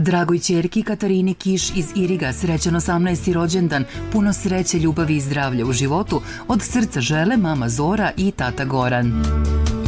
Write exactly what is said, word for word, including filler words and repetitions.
Dragoj ćerki Katarini Kiš iz Iriga srećan osamnaesti rođendan, puno sreće, ljubavi i zdravlja u životu, od srca žele mama Zora i tata Goran.